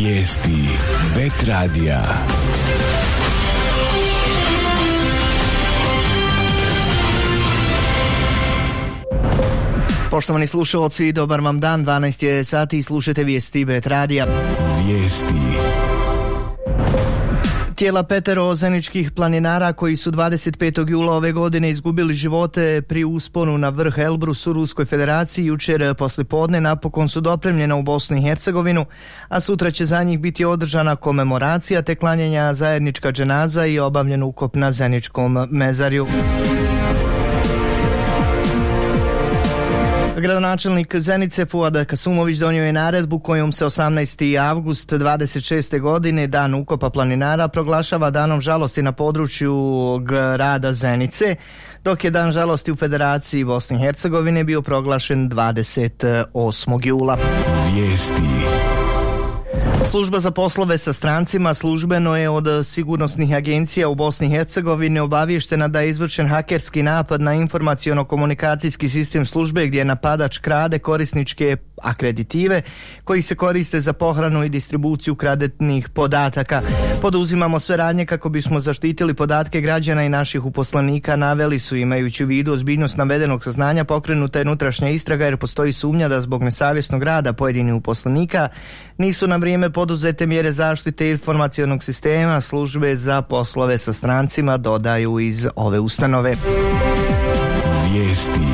Vijesti Bet radija. Poštovani slušalci, dobar vam dan, 12 je sati i slušate Vijesti Bet radija. Vijesti. Tijela 5 zeničkih planinara koji su 25. jula ove godine izgubili živote pri usponu na vrh Elbrus u Ruskoj federaciji jučer poslijepodne napokon su dopremljena u Bosnu i Hercegovinu, a sutra će za njih biti održana komemoracija te klanjanja zajednička dženaza i obavljen ukop na zeničkom mezarju. Gradonačelnik Zenice Fuad Kasumović donio je naredbu kojom se 18. avgust 26. godine, dan ukopa planinara, proglašava danom žalosti na području grada Zenice, dok je dan žalosti u Federaciji Bosne i Hercegovine bio proglašen 28. jula. Vijesti. Služba za poslove sa strancima službeno je od sigurnosnih agencija u Bosni i Hercegovini obavještena da je izvršen hakerski napad na informaciono-komunikacijski sistem službe gdje napadač krade korisničke akreditive koji se koriste za pohranu i distribuciju kradetnih podataka. Poduzimamo sve radnje kako bismo zaštitili podatke građana i naših uposlenika, naveli su, imajući u vidu ozbiljnost navedenog saznanja, pokrenuta je unutrašnja istraga jer postoji sumnja da zbog nesavjesnog rada pojedinih uposlenika nisu na vrijeme poduzete mjere zaštite informacionog sistema službe za poslove sa strancima, dodaju iz ove ustanove. Vijesti.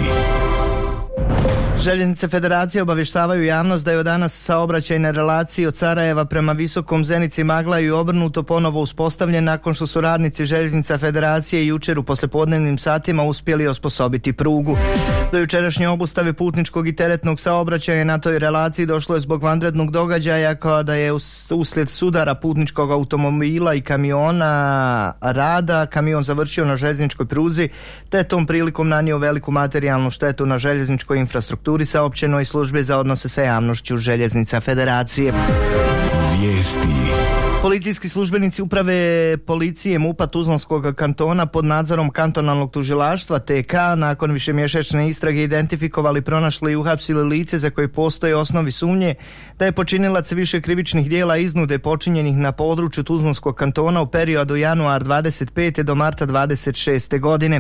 Željeznice Federacije obavještavaju javnost da je od danas saobraćajne relacije od Sarajeva prema Visokom Zenici Maglaju i obrnuto ponovo uspostavljen nakon što su radnici Željeznica Federacije jučer u poslijepodnevnim satima uspjeli osposobiti prugu. Do jučerašnje obustave putničkog i teretnog saobraćaja na toj relaciji došlo je zbog vanrednog događaja kada je uslijed sudara putničkog automobila i kamiona rada kamion završio na željezničkoj pruzi te tom prilikom nanio veliku materijalnu štetu na željezničkoj infrastrukturi, saopćeno i službe za odnose sa javnošću Željeznica Federacije. Vijesti. Policijski službenici uprave policije MUP-a Tuzlanskog kantona pod nadzorom kantonalnog tužilaštva TK nakon višemjesečne istrage identifikovali, pronašli i uhapsili lice za koje postoje osnovi sumnje da je počinilac više krivičnih dijela iznude počinjenih na području Tuzlanskog kantona u periodu januar 25. do marta 26. godine.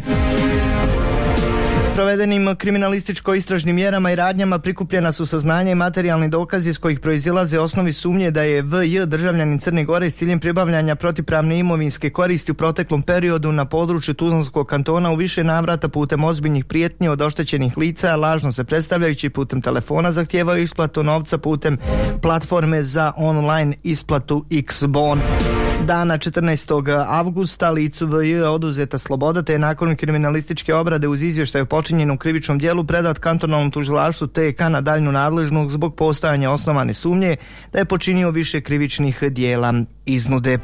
Provedenim kriminalističko-istražnim mjerama i radnjama prikupljena su saznanja i materijalni dokazi iz kojih proizilaze osnovi sumnje da je VJ državljanin Crne Gore s ciljem pribavljanja protivpravne imovinske koristi u proteklom periodu na području Tuzlanskog kantona u više navrata putem ozbiljnih prijetnji od oštećenih lica, lažno se predstavljajući putem telefona zahtijevaju isplatu novca putem platforme za online isplatu Xbon. Dana 14. avgusta licu VJ oduzeta sloboda te je nakon kriminalističke obrade uz izvještaj o počinjenom krivičnom dijelu predat kantonalnom tužilaštvu TK na daljnju nadležnost zbog postojanja osnovane sumnje da je počinio više krivičnih dijela iznude.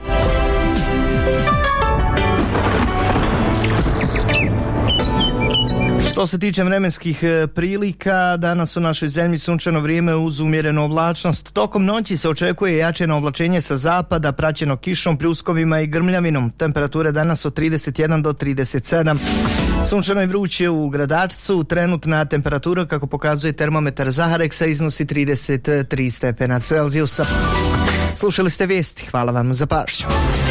Što se tiče vremenskih prilika, danas u našoj zemlji sunčano vrijeme uz umjerenu oblačnost. Tokom noći se očekuje jačeno oblačenje sa zapada, praćeno kišom, pljuskovima i grmljavinom. Temperature danas od 31 do 37. Sunčano i vruće u Gradačcu. Trenutna temperatura, kako pokazuje termometar Zahareksa, iznosi 33 stepena Celzijusa. Slušali ste vijesti. Hvala vam za pažnju.